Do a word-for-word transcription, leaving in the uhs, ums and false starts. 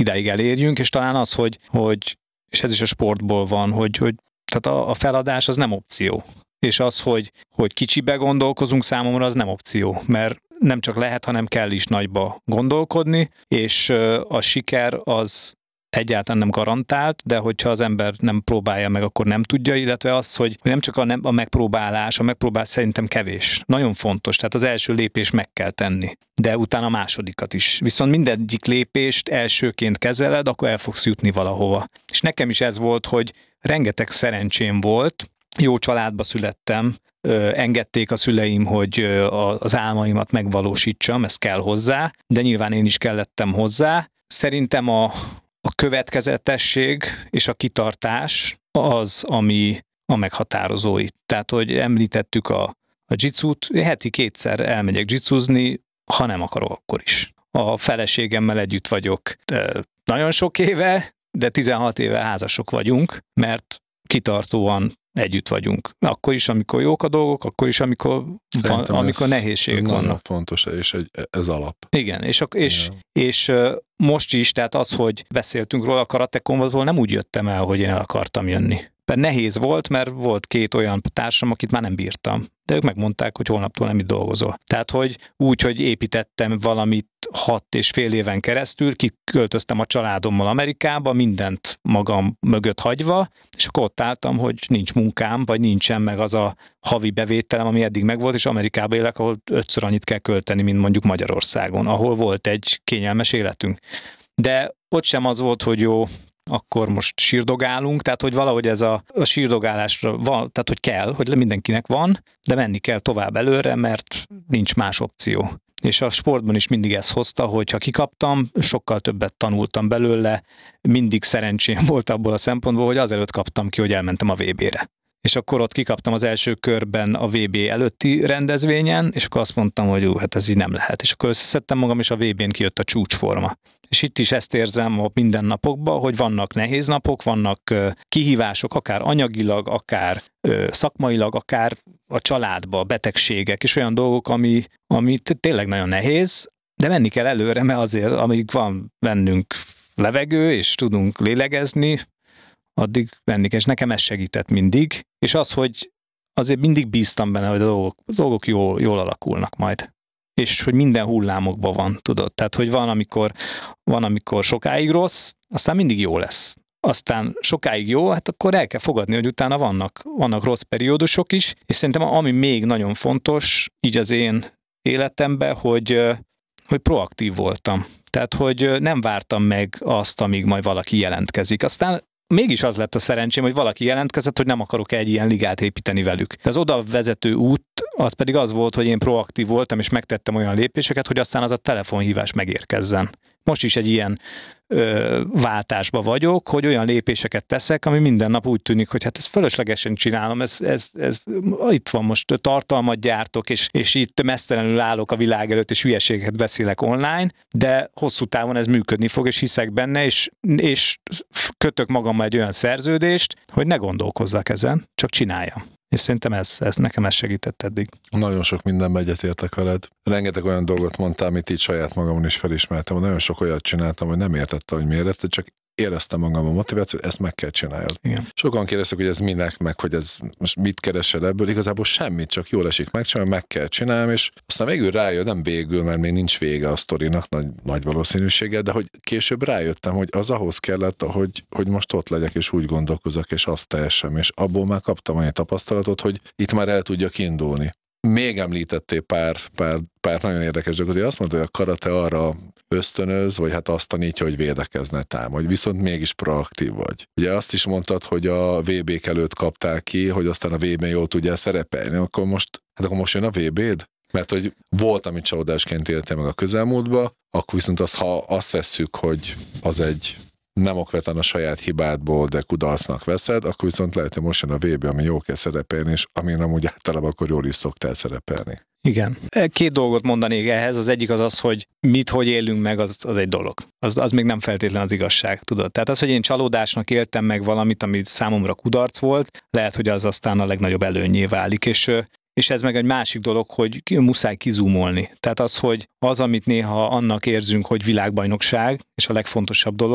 idáig elérjünk, és talán az, hogy, hogy és ez is a sportból van, hogy, hogy tehát a, a feladás az nem opció. És az, hogy, hogy kicsibe gondolkozunk, számomra az nem opció, mert nem csak lehet, hanem kell is nagyba gondolkodni, és a siker az egyáltalán nem garantált, de hogyha az ember nem próbálja meg, akkor nem tudja, illetve az, hogy nem csak a, nem, a megpróbálás, a megpróbálás szerintem kevés. Nagyon fontos, tehát az első lépés meg kell tenni, de utána a másodikat is. Viszont mindegyik lépést elsőként kezeled, akkor el fogsz jutni valahova. És nekem is ez volt, hogy rengeteg szerencsém volt, jó családba születtem, engedték a szüleim, hogy az álmaimat megvalósítsam, ez kell hozzá, de nyilván én is kellettem hozzá. Szerintem a A következetesség és a kitartás az, ami a meghatározó itt. Tehát, hogy említettük a, a jitsut, heti kétszer elmegyek jitsuzni, ha nem akarok, akkor is. A feleségemmel együtt vagyok nagyon sok éve, de tizenhat éve házasok vagyunk, mert kitartóan együtt vagyunk. Akkor is, amikor jók a dolgok, akkor is, amikor, van, amikor nehézségek vannak. Nagyon fontos, és egy, ez alap. Igen, és, és, és most is, tehát az, hogy beszéltünk róla, a Karate Combatból nem úgy jöttem el, hogy én el akartam jönni. Mert nehéz volt, mert volt két olyan társam, akit már nem bírtam. De ők megmondták, hogy holnaptól nem itt dolgozol. Tehát, hogy úgy, hogy építettem valamit hat és fél éven keresztül, kiköltöztem a családommal Amerikába, mindent magam mögött hagyva, és akkor ott álltam, hogy nincs munkám, vagy nincsen meg az a havi bevételem, ami eddig megvolt, és Amerikába élek, ahol ötször annyit kell költeni, mint mondjuk Magyarországon, ahol volt egy kényelmes életünk. De ott sem az volt, hogy jó, akkor most sírdogálunk, tehát hogy valahogy ez a, a sírdogálásra van, tehát hogy kell, hogy mindenkinek van, de menni kell tovább előre, mert nincs más opció. És a sportban is mindig ezt hozta, hogy ha kikaptam, sokkal többet tanultam belőle, mindig szerencsém volt abból a szempontból, hogy azelőtt kaptam ki, hogy elmentem a vé bére. És akkor ott kikaptam az első körben a vé bé előtti rendezvényen, és akkor azt mondtam, hogy ú, hát ez így nem lehet. És akkor összeszedtem magam, és a vé bén kijött a csúcsforma. És itt is ezt érzem a mindennapokban, hogy vannak nehéz napok, vannak kihívások, akár anyagilag, akár szakmailag, akár a családba, betegségek, és olyan dolgok, ami, ami tényleg nagyon nehéz, de menni kell előre, mert azért, amíg van bennünk levegő, és tudunk lélegezni, addig menni kell, és nekem ez segített mindig, és az, hogy azért mindig bíztam benne, hogy a dolgok, a dolgok jól, jól alakulnak majd. És hogy minden hullámokban van, tudod. Tehát, hogy van, amikor, van, amikor sokáig rossz, aztán mindig jó lesz. Aztán sokáig jó, hát akkor el kell fogadni, hogy utána vannak, vannak rossz periódusok is, és szerintem ami még nagyon fontos, így az én életemben, hogy, hogy proaktív voltam. Tehát, hogy nem vártam meg azt, amíg majd valaki jelentkezik. Aztán mégis az lett a szerencsém, hogy valaki jelentkezett, hogy nem akarok egy ilyen ligát építeni velük. De az oda vezető út, az pedig az volt, hogy én proaktív voltam, és megtettem olyan lépéseket, hogy aztán az a telefonhívás megérkezzen. Most is egy ilyen ö, váltásba vagyok, hogy olyan lépéseket teszek, ami minden nap úgy tűnik, hogy hát ezt fölöslegesen csinálom, ez, ez, ez, itt van most tartalmat gyártok, és, és itt mesztelenül állok a világ előtt, és hülyeséget beszélek online, de hosszú távon ez működni fog, és hiszek benne, és, és kötök magammal egy olyan szerződést, hogy ne gondolkozzak ezen, csak csináljam. És szerintem ez, ez nekem ez segített eddig. Nagyon sok mindenben egyetértek veled. Rengeteg olyan dolgot mondtál, amit így saját magamon is felismertem. Nagyon sok olyat csináltam, hogy nem értette, hogy miért, de csak éreztem magam a motivációt, ezt meg kell csinálni. Igen. Sokan kérdeztek, hogy ez minek, meg hogy ez most mit keresel ebből, igazából semmit, csak jól esik megcsinálni, meg kell csinálni, és aztán végül rájön, nem végül, mert még nincs vége a sztorinak, nagy, nagy valószínűséggel, de hogy később rájöttem, hogy az ahhoz kellett, hogy, hogy most ott legyek, és úgy gondolkozok, és azt tehessem, és abból már kaptam annyi tapasztalatot, hogy itt már el tudjak indulni. Még említettél pár, pár, pár nagyon érdekes dolgot, hogy azt mondta, hogy a karate arra ösztönöz, vagy hát azt tanítja, hogy védekezne, támadj, viszont mégis proaktív vagy. Ugye azt is mondtad, hogy a vé bék előtt kaptál ki, hogy aztán a vé bén jól tudjál szerepelni, akkor most, hát akkor most jön a vé béd? Mert hogy volt, amit csalódásként éltél meg a közelmúltba, akkor viszont azt, ha azt vesszük, hogy az egy nem okvetlen a saját hibádból, de kudarcnak veszed, akkor viszont lehet, hogy most jön a vé bé, ami jól kell szerepelni, és ami nem úgy általában akkor jól is szoktál szerepelni. Igen. Két dolgot mondanék ehhez. Az egyik az az, hogy mit, hogy élünk meg, az, az egy dolog. Az, az még nem feltétlen az igazság, tudod. Tehát az, hogy én csalódásnak éltem meg valamit, ami számomra kudarc volt, lehet, hogy az aztán a legnagyobb előnnyé válik, és És ez meg egy másik dolog, hogy muszáj kizumolni. Tehát az, hogy az, amit néha annak érzünk, hogy világbajnokság, és a legfontosabb dolog,